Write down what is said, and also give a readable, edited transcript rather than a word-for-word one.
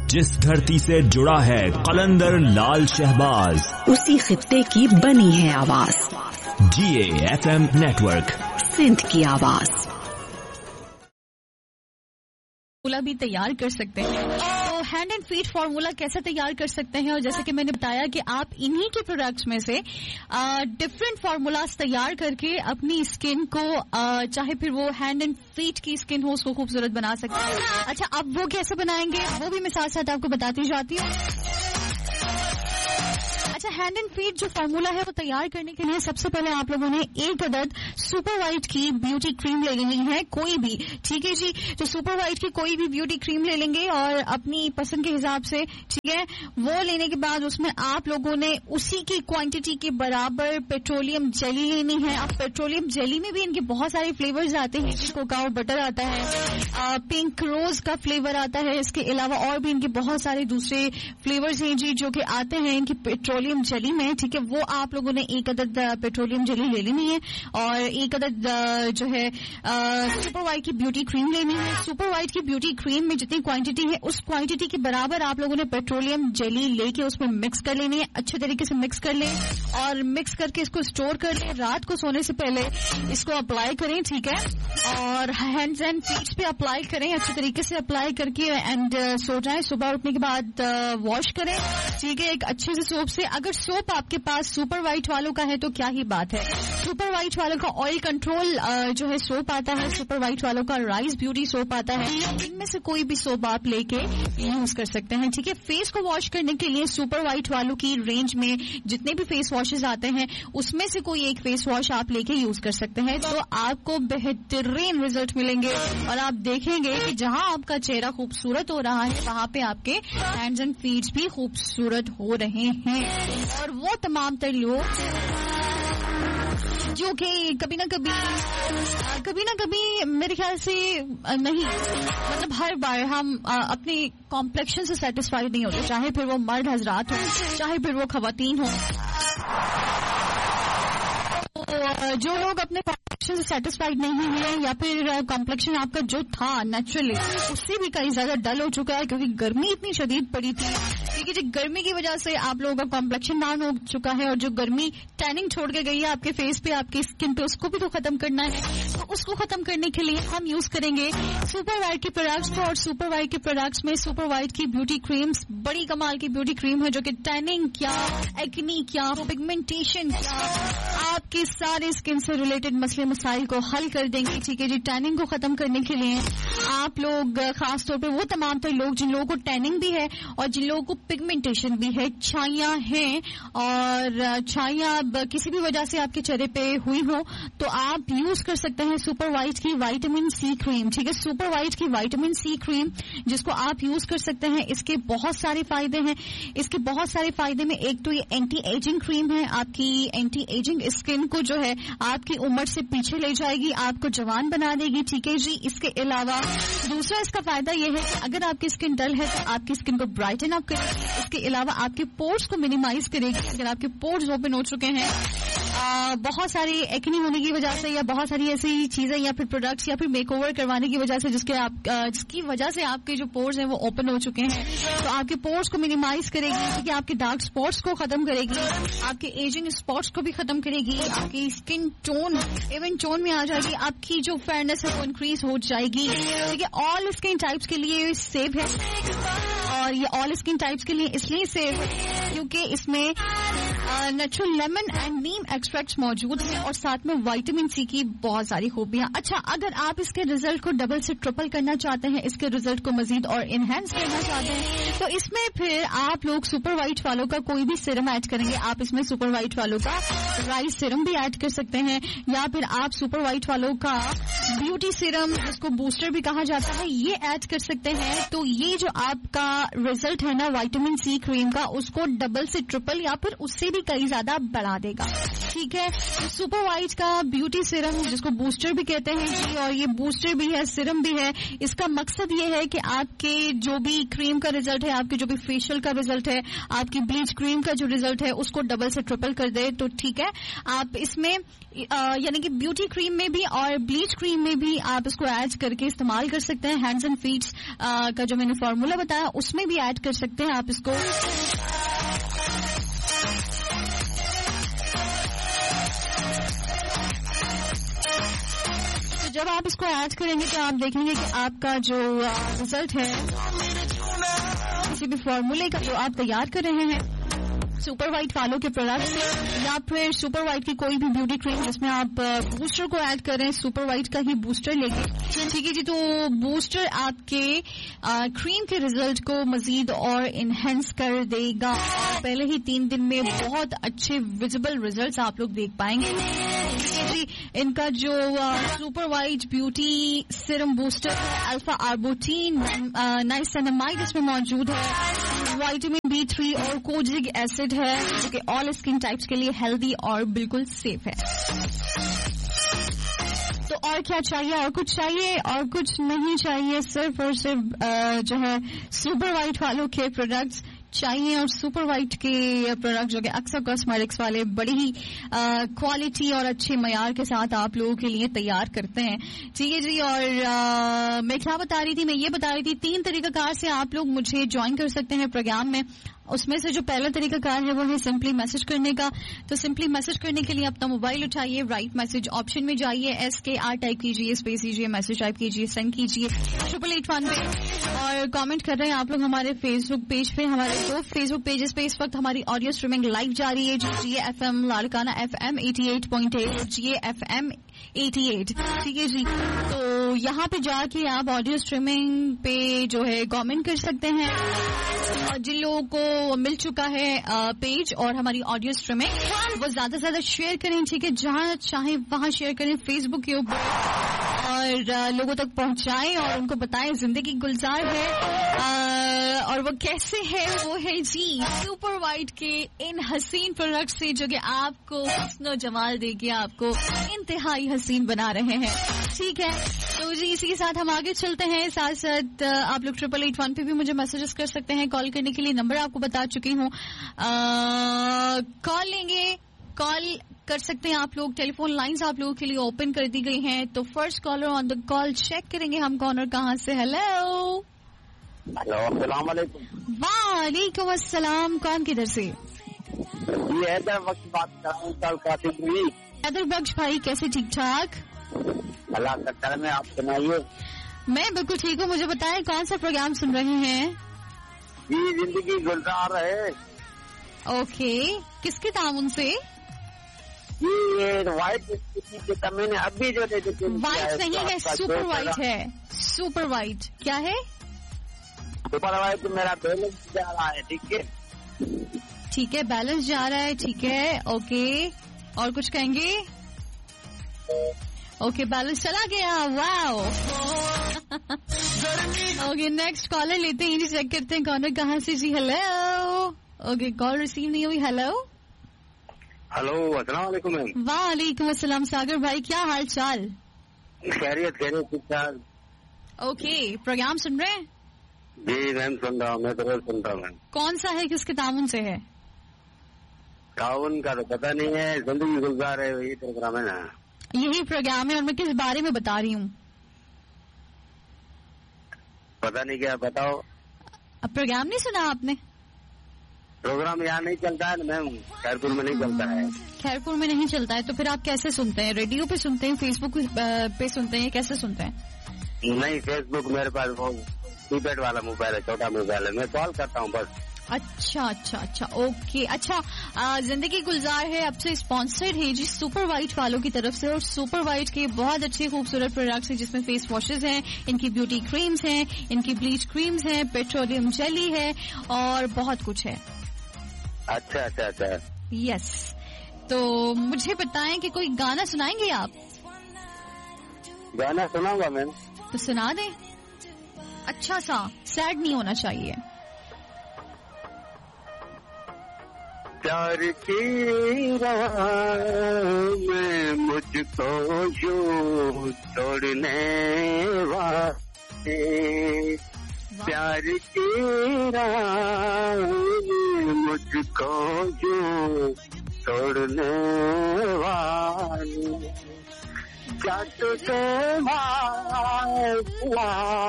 जिस धरती से जुड़ा है कलंदर लाल शहबाज, उसी खित्ते की बनी है आवाज। GAFM नेटवर्क, सिंध की आवाज। फार्मूला भी तैयार कर सकते हैं। तो हैंड एंड फीट फार्मूला कैसे तैयार कर सकते हैं, और जैसे कि मैंने बताया कि आप इन्हीं के प्रोडक्ट्स में से डिफरेंट फार्मूलाज तैयार करके अपनी स्किन को चाहे फिर वो हैंड एंड फीट की स्किन हो उसको खूबसूरत बना सकते हैं। अच्छा, अब वो कैसे बनाएंगे वो भी मैं साथ साथ आपको बताती जाती हूँ। अच्छा, हैंड एंड फीट जो फार्मूला है वो तैयार करने के लिए सबसे पहले आप लोगों ने एक अदद सुपर वाइट की ब्यूटी क्रीम ले लेनी है, कोई भी, ठीक है जी। तो सुपर वाइट की कोई भी ब्यूटी क्रीम ले लेंगे और अपनी पसंद के हिसाब से, ठीक है। वो लेने के बाद उसमें आप लोगों ने उसी की क्वांटिटी के बराबर पेट्रोलियम जेली लेनी है। अब पेट्रोलियम जेली में भी इनके बहुत सारे फ्लेवर्स आते हैं, कोकाओ बटर आता है, पिंक रोज का फ्लेवर आता है, इसके अलावा और भी इनके बहुत सारे दूसरे फ्लेवर्स हैं जी जो कि आते हैं इनकी पेट्रोलियम जेली में, ठीक है। वो आप लोगों ने एक अदद पेट्रोलियम जेली ले लेनी है और एक अदद जो है सुपर वाइट की ब्यूटी क्रीम लेनी है। सुपर वाइट की ब्यूटी क्रीम में जितनी क्वांटिटी है उस क्वांटिटी के बराबर आप लोगों ने पेट्रोलियम जेली लेके उसमें मिक्स कर लेनी है। अच्छे तरीके से मिक्स कर लें और मिक्स करके इसको स्टोर कर लें। रात को सोने से पहले इसको अप्लाई करें, ठीक है, और हैंड्स एंड फीट्स पे अप्लाई करें, अच्छे तरीके से अप्लाई करके एंड सो जाएं। सुबह उठने के बाद वॉश करें, ठीक है, एक अच्छे से सोप से। अगर सोप आपके पास सुपर वाइट वालों का है तो क्या ही बात है। सुपर वाइट वालों का ऑयल कंट्रोल जो है सोप आता है, सुपर वाइट वालों का राइस ब्यूटी सोप आता है। इनमें से कोई भी सोप आप लेके यूज कर सकते हैं, ठीक है। फेस को वॉश करने के लिए सुपर वाइट वालों की रेंज में जितने भी फेस वॉशेस आते हैं उसमें से कोई एक फेस वॉश आप लेके यूज कर सकते हैं, तो आपको बेहतरीन रिजल्ट मिलेंगे और आप देखेंगे कि जहां आपका चेहरा खूबसूरत हो रहा है वहां पे आपके हैंड्स एंड फीट्स भी खूबसूरत हो रहे हैं। और वो तमाम तर लोग जो कि कभी ना कभी मेरे ख्याल से नहीं, मतलब हर बार हम अपने कॉम्प्लेक्शन से सेटिस्फाइड नहीं होते, चाहे फिर वो मर्द हजरात हो चाहे फिर वो खवातीन हो। जो लोग अपने कॉम्प्लेक्शन से सेटिस्फाइड नहीं है या फिर कॉम्प्लेक्शन आपका जो था नेचुरली उससे भी कहीं ज्यादा डल हो चुका है क्योंकि गर्मी इतनी शदीद पड़ी थी, ठीक है जी। गर्मी की वजह से आप लोगों का कॉम्प्लेक्शन डाउन हो चुका है और जो गर्मी टैनिंग छोड़ के गई है आपके फेस पे, आपकी स्किन पे, उसको भी तो खत्म करना है। तो उसको खत्म करने के लिए हम यूज करेंगे सुपर वाइट के प्रोडक्ट्स को। और सुपर वाइट के प्रोडक्ट्स में सुपर वाइट की ब्यूटी क्रीम्स बड़ी कमाल की ब्यूटी क्रीम है जो कि टैनिंग क्या, एक्नी क्या, पिगमेंटेशन क्या, आपके सारे स्किन से रिलेटेड मसले मसाइल को हल कर देंगे, ठीक है जी। टैनिंग को खत्म करने के लिए आप लोग खासतौर पे वो तमाम तो लोग जिन लोगों को टैनिंग भी है और जिन लोगों को पिगमेंटेशन भी है, छाइयां हैं और छाइयां किसी भी वजह से आपके चेहरे पे हुई हो तो आप यूज कर सकते हैं सुपर वाइट की विटामिन सी क्रीम, ठीक है। सुपर वाइट की विटामिन सी क्रीम जिसको आप यूज कर सकते हैं। इसके बहुत सारे फायदे हैं। इसके बहुत सारे फायदे में एक तो ये एंटी एजिंग क्रीम है, आपकी एंटी एजिंग स्किन को जो है आपकी उम्र से पीछे ले जाएगी, आपको जवान बना देगी, ठीक है जी। इसके अलावा दूसरा इसका फायदा ये है कि अगर आपकी स्किन डल है तो आपकी स्किन को ब्राइटन अप करेगी। इसके अलावा आपके पोर्स को मिनिमाइज करेगी। अगर आपके पोर्स ओपन हो चुके हैं बहुत सारी एक्नी होने की वजह से या बहुत सारी ऐसी चीजें या फिर प्रोडक्ट्स या फिर मेकओवर करवाने की वजह से जिसकी वजह से आपके जो पोर्स हैं वो ओपन हो चुके हैं, तो आपके पोर्स को मिनिमाइज करेगी, ठीक है। आपके डार्क स्पॉट्स को खत्म करेगी, आपके एजिंग स्पॉट्स को भी खत्म करेगी, आपकी स्किन टोन इवन टोन में आ जाएगी, आपकी जो फेयरनेस है वो इंक्रीज हो जाएगी, ठीक है। ऑल स्किन टाइप्स के लिए सेफ है और ये ऑल स्किन टाइप्स के लिए इसलिए सेफ है क्योंकि इसमें natural lemon and Neem extracts मौजूद हैं और साथ में विटामिन सी की बहुत सारी खूबियां। अच्छा, अगर आप इसके रिजल्ट को डबल से ट्रिपल करना चाहते हैं, इसके रिजल्ट को मजीद और इनहेंस करना चाहते हैं, तो इसमें फिर आप लोग सुपर वाइट वालों का कोई भी सीरम ऐड करेंगे। आप इसमें सुपर वाइट वालों का राइस सीरम भी ऐड कर सकते हैं या फिर आप सुपर वाइट वालों का ब्यूटी सीरम जिसको बूस्टर भी कहा जाता है ये ऐड कर सकते हैं। तो ये जो आपका रिजल्ट है ना विटामिन सी क्रीम का, उसको डबल से ट्रिपल या फिर उससे भी कई ज्यादा बढ़ा देगा। ठीक है। तो सुपर वाइट का ब्यूटी सीरम, जिसको बूस्टर भी कहते हैं जी, और ये बूस्टर भी है, सीरम भी है। इसका मकसद ये है कि आपके जो भी क्रीम का रिजल्ट है, आपके जो भी फेशियल का रिजल्ट है, आपकी ब्लीच क्रीम का जो रिजल्ट है, उसको डबल से ट्रिपल कर दे। तो ठीक है, आप इसमें यानी कि ब्यूटी क्रीम में भी और ब्लीच क्रीम में भी आप इसको ऐड करके इस्तेमाल कर सकते हैं। हैंड्स एंड फीट्स का जो मैंने फॉर्मूला बताया उसमें भी ऐड कर सकते हैं आप इसको। तो जब आप इसको ऐड करेंगे तो आप देखेंगे कि आपका जो रिजल्ट है किसी भी फॉर्मूले का जो आप तैयार कर रहे हैं सुपर वाइट वालों के प्रोडक्ट से, या फिर सुपर वाइट की कोई भी ब्यूटी क्रीम जिसमें आप बूस्टर को ऐड करें, सुपर वाइट का ही बूस्टर लेंगे, ठीक है जी। तो बूस्टर आपके क्रीम के रिजल्ट को मजीद और इनहेंस कर देगा। पहले ही 3 दिन में बहुत अच्छे विजिबल रिजल्ट्स आप लोग देख पाएंगे, ठीक है जी। इनका जो super white beauty serum booster alpha arbutin, niacinamide इसमें मौजूद है, विटामिन B3 और कोजिक एसिड है, जो कि ऑल स्किन टाइप्स के लिए हेल्दी और बिल्कुल सेफ है। तो और क्या चाहिए? और कुछ चाहिए? और कुछ नहीं चाहिए, सिर्फ और सिर्फ जो है सुपर वाइट वालों के प्रोडक्ट्स चाहिए। और सुपर वाइट के प्रोडक्ट जो कि अक्सर कॉस्मेटिक्स वाले बड़ी ही क्वालिटी और अच्छे मयार के साथ आप लोगों के लिए तैयार करते हैं, ठीक है जी। और मैं क्या बता रही थी? मैं ये बता रही थी 3 तरीकाकार से आप लोग मुझे ज्वाइन कर सकते हैं प्रोग्राम में। उसमें से जो पहला तरीकाकार है वो है सिंपली मैसेज करने का। तो सिंपली मैसेज करने के लिए अपना मोबाइल उठाइए, राइट मैसेज ऑप्शन में जाइए, SKR टाइप कीजिए, स्पेस कीजिए, मैसेज टाइप कीजिए, सेंड कीजिए 8881 पे। और कमेंट कर रहे हैं आप लोग हमारे फेसबुक पेज पे। हमारे 2 फेसबुक पेजेस पे इस वक्त हमारी ऑडियो स्ट्रीमिंग लाइव जारी है, GFM लाड़काना FM 88.8, GFM 88, ठीक है जी। तो यहाँ पे जाके आप ऑडियो स्ट्रीमिंग पे जो है कमेंट कर सकते हैं। जिन लोगों को मिल चुका है पेज और हमारी ऑडियो स्ट्रीमिंग, वो ज्यादा से ज्यादा शेयर करें, ठीक है। जहां चाहे वहां शेयर करें फेसबुक के ऊपर, और लोगों तक पहुंचाएं और उनको बताएं जिंदगी गुलजार है। और वो कैसे है? वो है जी सुपर वाइट के इन हसीन प्रोडक्ट से, जो कि आपको हुस्न जमाल देके आपको इंतहाई हसीन बना रहे हैं, ठीक है। तो जी इसी के साथ हम आगे चलते हैं। साथ साथ आप लोग 8881 पे भी मुझे मैसेजेस कर सकते हैं। कॉल करने के लिए नंबर आपको बता चुकी हूँ, कॉल लेंगे, कॉल कर सकते हैं आप लोग। टेलीफोन लाइंस आप लोगों के लिए ओपन कर दी गई हैं। तो first caller on the call, check करेंगे हम कौन और कहाँ से। हेलो, अस्सलाम वालेकुम। वालेकुम अस्सलाम। कौन किधर से? ये हैदर बख्श बात कर रहा हूँ। हैदर बख्श भाई, कैसे? ठीक ठाक, अल्लाह का करम है। आप सुनाइए। मैं बिल्कुल ठीक हूँ। मुझे बताएं कौन सा प्रोग्राम सुन रहे हैं? जी जिंदगी गुलजार है। ओके, किसके तामुन से? ये वाइट के तमे ने अभी जो वाइट नहीं है, सुपर वाइट है। सुपर वाइट क्या है? सुपर वाइट मेरा बैलेंस जा रहा है, ठीक है। ठीक है, बैलेंस जा रहा है, ठीक है, ओके। और कुछ कहेंगे? ओके, बैलेंस चला गया, वाओ। ओके, नेक्स्ट कॉलर लेते हैं, चेक करते हैं कौन कहाँ से। जी हेलो। ओके, कॉल रिसीव नहीं हुई। हेलो, हेलो, अस्सलाम वालेकुम मैम। वालेकुम अस्सलाम। सागर भाई, क्या हाल चाल? खैरियत ठीक ठाक। ओके, प्रोग्राम सुन रहे हैं? जी मैम सुन रहा हूँ, मैं तो रोज सुन रहा हूँ मैम। कौन सा है, किसके तामुन से है? ताउन का तो पता नहीं है, जिंदगी गुलजार है, यही प्रोग्राम है ना। यही प्रोग्राम है। और मैं किस बारे में बता रही हूँ? पता नहीं, क्या बताओ। अब प्रोग्राम नहीं सुना आपने? प्रोग्राम यहाँ नहीं चलता है ना मैम, खैरपुर में नहीं चलता है। खैरपुर में नहीं चलता है तो फिर आप कैसे सुनते हैं? रेडियो पे सुनते हैं, फेसबुक पे सुनते हैं, कैसे सुनते हैं? नहीं, फेसबुक मेरे पास वो कीपैड वाला मोबाइल है, छोटा मोबाइल है, मैं कॉल करता हूँ बस। अच्छा अच्छा अच्छा, ओके। अच्छा, जिंदगी गुलजार है अब से स्पॉन्सर्ड है जी सुपर वाइट वालों की तरफ से। और सुपर वाइट के बहुत अच्छे खूबसूरत प्रोडक्ट्स हैं, जिसमें फेस वॉशेस हैं, इनकी ब्यूटी क्रीम्स हैं, इनकी ब्लीच क्रीम्स हैं, पेट्रोलियम जेली है और बहुत कुछ है। अच्छा अच्छा अच्छा, यस। तो मुझे बताएं कि कोई गाना सुनाएंगे आप? गाना सुनाऊंगा मैम। तो सुना दें, अच्छा सा, सैड नहीं होना चाहिए। प्यार की राह में मुझको यूं तोड़ने वाले, प्यार की राह में मुझको यूं तोड़ने वाले, क्या तुझे मालूम